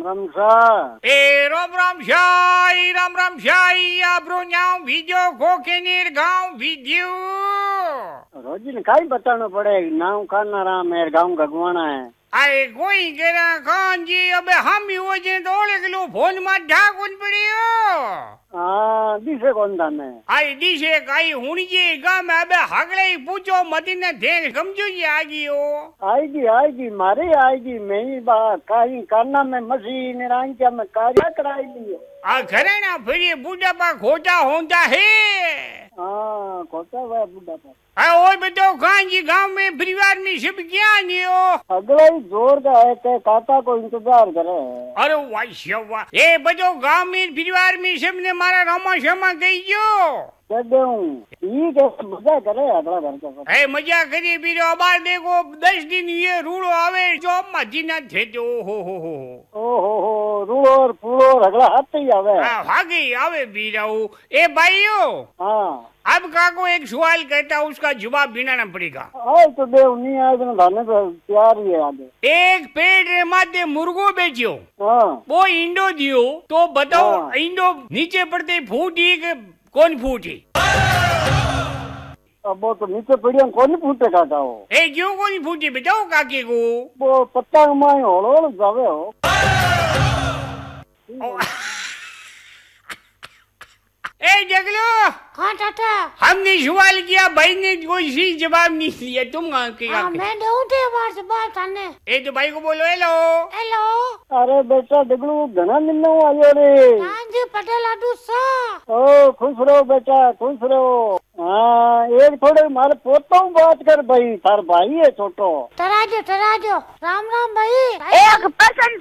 રામ શાહ. રામ રામ શાહી આબરો ન્યાવ બીજો ખોખેનીર ગાંવ વિદ્યુ રોજી ને કાઈ બતાવવું પડે નામ ખાના રામ है गांव गगवाना है. આય કોઈ કેરા ખાનજી અબે હમ હો જે દોડે કિલો ફોન માં ઢાકુન પડ્યો. हाँ दिसे कौन था मैं. આય દિશે કાઈ હુણજી ગામ અબે હગલે પૂછો મદીને ધે સમજો જે આગીઓ आएगी मारे आएगी मैं बा काई करना में मशीन रांचा में कार्य कराई दी. આ ઘરેણા ફરી બુઢાપા ખોટા હોતા હે. हाँ खोटा हुआ बुढ़ा पर. આ ઓય બધો ખાનજી ગામ में परिवार में सब क्या नियो. अगला ही जोर का है के काका को इंतजार करे. अरे वाह ए બધો ગામ में परिवार में सबने मारा रामा शमा गई जो ठीक है मजा करे अगला घर का. ए मजा करी बीरो अबार देखो 10 दिन ये रूड़ो आवे जो मजीना थे जो ओहो रूड़ो और पूड़ो अगला हाथ ही आवे. हां भागी आवे बीराऊ. ए भाइयों हाँ अब काको एक सवाल कहता उसका जवाब देना पड़ेगा. तो देव नहीं आए तो धाने तो तैयार ही है आगे. एक पेड़ माथे मुर्गो बेचो. हाँ वो इंडो दियो तो बताओ. हाँ. इंडो नीचे पड़ते फूटी के कौन फूटी. अब वो तो नीचे पड़ी कौन फूटे काका हो. ए क्यों कौन फूटी बताओ काके को. वो पत्ता माए होड़ जावे हो. ए जगलो. हाँ चाचा. हमने सवाल किया भाई ने कोई सी जवाब नहीं दिया. तुम कहाँ के मैं दूं थे बार से बात थाने. ए तो भाई को बोलो हेलो. हेलो. अरे बेटा डगलू घना मिलने आयो रे. हाँ जी पटेल आडू सा. ओ खुश रहो बेटा खुश रहो. हाँ एक थोड़े मारे पोता बात कर भाई थार भाई है छोटो. तराजो राम राम भाई.